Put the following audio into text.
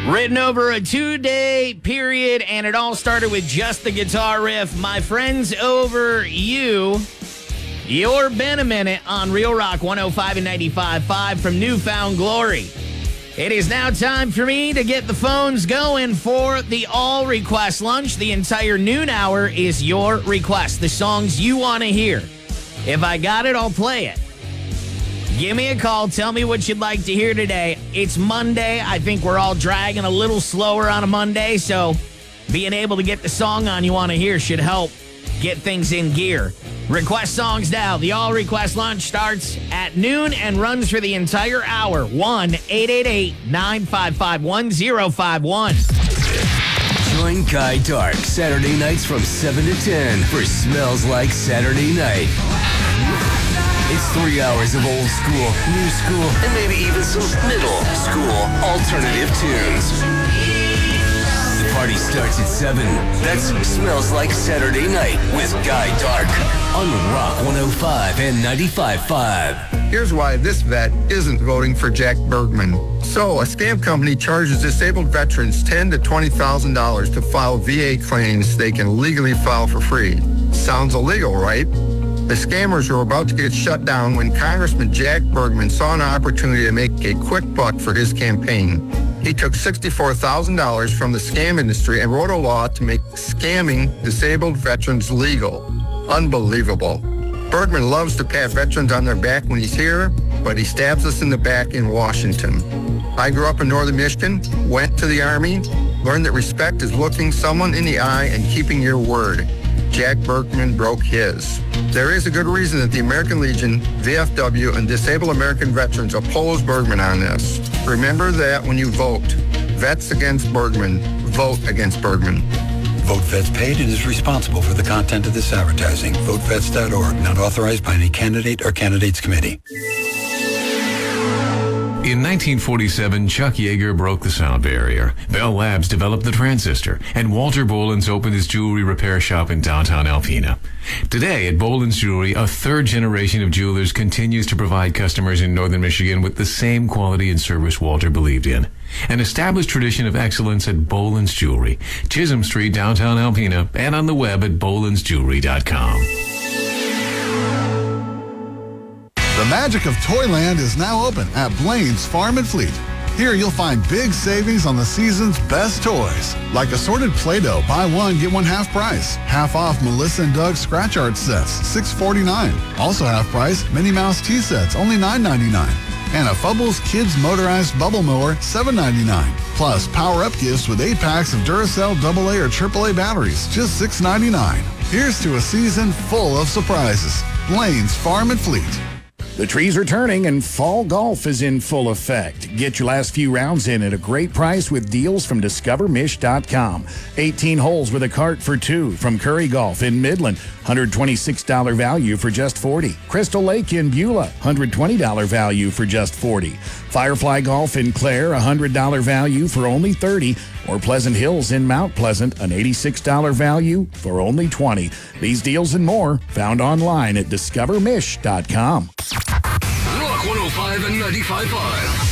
Written over a 2-day period, and it all started with just the guitar riff. My friends, over you. You're been a minute on Real Rock 105 and 95.5 from Newfound Glory. It is now time for me to get the phones going for the all request lunch. The entire noon hour is your request, the songs you want to hear. If I got it, I'll play it. Give me a call. Tell me what you'd like to hear today. It's Monday. I think we're all dragging a little slower on a Monday, so being able to get the song on you want to hear should help get things in gear. Request songs now. The All Request Lunch starts at noon and runs for the entire hour. 1-888-955-1051. Join Guy Dark Saturday nights from 7 to 10 for Smells Like Saturday Night. It's 3 hours of old school, new school, and maybe even some middle school alternative tunes. The party starts at 7. That's Smells Like Saturday Night with Guy Dark on Rock 105 and 95.5. Here's why this vet isn't voting for Jack Bergman. So, a scam company charges disabled veterans $10,000 to $20,000 to file VA claims they can legally file for free. Sounds illegal, right? The scammers were about to get shut down when Congressman Jack Bergman saw an opportunity to make a quick buck for his campaign. He took $64,000 from the scam industry and wrote a law to make scamming disabled veterans legal. Unbelievable. Bergman loves to pat veterans on their back when he's here, but he stabs us in the back in Washington. I grew up in northern Michigan, went to the Army, learned that respect is looking someone in the eye and keeping your word. Jack Bergman broke his. There is a good reason that the American Legion, VFW, and Disabled American Veterans oppose Bergman on this. Remember that when you vote. Vets against Bergman. Vote against Bergman. Vote Vets paid and is responsible for the content of this advertising. VoteVets.org, not authorized by any candidate or candidates committee. In 1947, Chuck Yeager broke the sound barrier. Bell Labs developed the transistor, and Walter Boland's opened his jewelry repair shop in downtown Alpena. Today, at Boland's Jewelry, a third generation of jewelers continues to provide customers in northern Michigan with the same quality and service Walter believed in. An established tradition of excellence at Boland's Jewelry, Chisholm Street, downtown Alpena, and on the web at bolandsjewelry.com. The magic of Toyland is now open at Blaine's Farm and Fleet. Here you'll find big savings on the season's best toys, like assorted Play-Doh, buy one, get one half price. Half off Melissa and Doug scratch art sets, $6.49. Also half price Minnie Mouse tea sets, only $9.99. And a Fubbles Kids Motorized Bubble Mower, $7.99. Plus power-up gifts with 8 packs of Duracell AA or AAA batteries, just $6.99. Here's to a season full of surprises. Blaine's Farm and Fleet. The trees are turning and fall golf is in full effect. Get your last few rounds in at a great price with deals from DiscoverMish.com. 18 holes with a cart for 2 from Curry Golf in Midland. $126 value for just $40. Crystal Lake in Beulah. $120 value for just $40. Firefly Golf in Clare. $100 value for only $30. Or Pleasant Hills in Mount Pleasant, an $86 value for only $20. These deals and more found online at DiscoverMish.com. Rock 105 and 95.5.